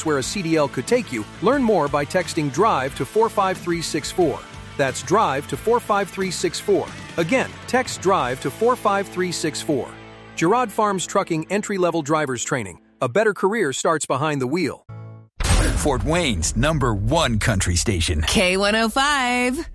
where a CDL could take you, learn more by texting DRIVE to 45364. That's DRIVE to 45364. Again, text DRIVE to 45364. Girard Farms Trucking entry-level driver's training. A better career starts behind the wheel. Fort Wayne's #1 country station. K105.